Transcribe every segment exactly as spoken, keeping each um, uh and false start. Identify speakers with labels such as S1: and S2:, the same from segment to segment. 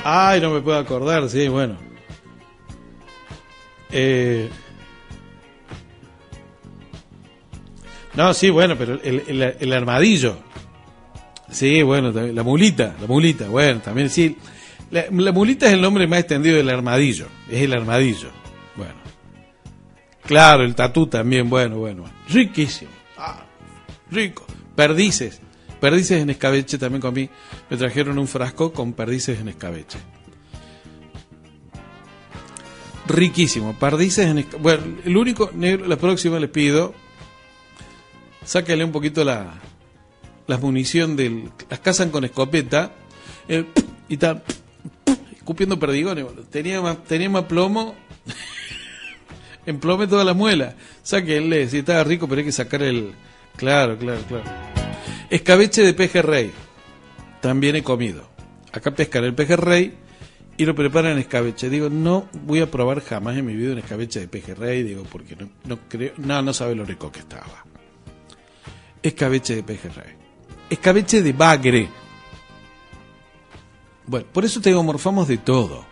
S1: Ay, no me puedo acordar, sí, bueno. Eh... No, sí, bueno, pero el, el, el armadillo. Sí, bueno, la mulita, la mulita, bueno, también sí. La, la mulita es el nombre más extendido del armadillo, es el armadillo. Bueno. Claro, el tatú también, bueno, bueno. Riquísimo. Ah, rico. Perdices. Perdices en escabeche también comí. Me trajeron un frasco con perdices en escabeche. Riquísimo. Perdices en escabeche. Bueno, el único, negro, la próxima les pido, sáquenle un poquito la, la munición del... Las cazan con escopeta eh, y tal, escupiendo perdigones. Tenía más, tenía más plomo... Emplome toda la muela. Sáquenle, si estaba rico, pero hay que sacar el... Claro, claro, claro. Escabeche de pejerrey. También he comido. Acá pescan el pejerrey y lo preparan en escabeche. Digo, no voy a probar jamás en mi vida un escabeche de pejerrey. Digo, porque no, no creo... No, no sabe lo rico que estaba. Escabeche de pejerrey. Escabeche de bagre. Bueno, por eso tengo morfamos de todo.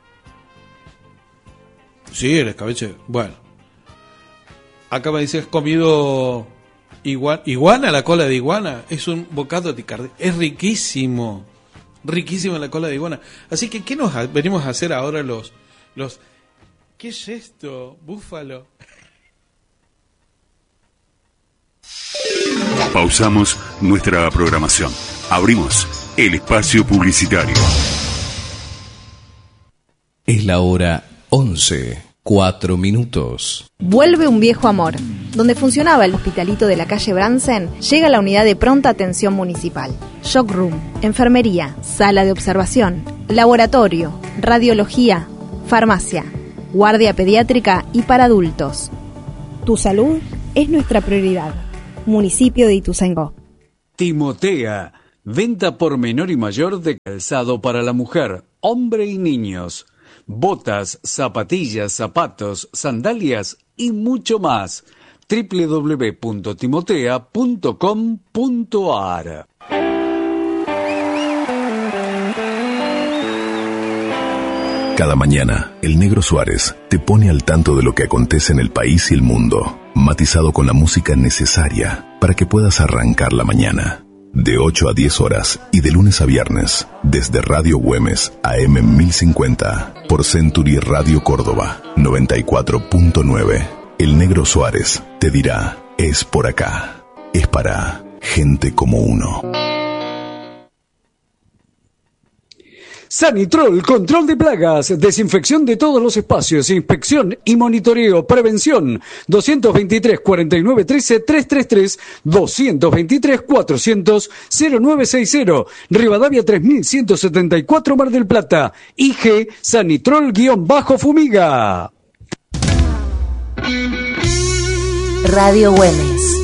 S1: Sí, el escabeche. Bueno. Acá me dice, ¿has comido iguana? ¿Iguana? La cola de iguana. Es un bocado de carne. Es riquísimo. Riquísima la cola de iguana. Así que, ¿qué nos venimos a hacer ahora los... los ¿qué es esto? Búfalo.
S2: Pausamos nuestra programación. Abrimos el espacio publicitario.
S3: Es la hora once, cuatro minutos.
S4: Vuelve un viejo amor. Donde funcionaba el hospitalito de la calle Bransen, llega la unidad de pronta atención municipal. Shock room, enfermería, sala de observación, laboratorio, radiología, farmacia, guardia pediátrica y para adultos.
S5: Tu salud es nuestra prioridad. Municipio de Ituzaingó.
S6: Timotea, venta por menor y mayor de calzado para la mujer, hombre y niños. Botas, zapatillas, zapatos, sandalias y mucho más. doble u doble u doble u punto timotea punto com punto a r.
S7: Cada mañana, el Negro Suárez te pone al tanto de lo que acontece en el país y el mundo, matizado con la música necesaria para que puedas arrancar la mañana. De ocho a diez horas y de lunes a viernes, desde Radio Güemes A M mil cincuenta, por Century Radio Córdoba noventa y cuatro punto nueve. El Negro Suárez te dirá, es por acá, es para gente como uno.
S6: Sanitrol, control de plagas, desinfección de todos los espacios, inspección y monitoreo, prevención. dos veintitrés, cuarenta y nueve trece, trescientos treinta y tres, dos veintitrés, cuatrocientos, cero nueve sesenta, Rivadavia tres mil ciento setenta y cuatro, Mar del Plata. I G, Sanitrol-Fumiga.
S8: Radio Güemes.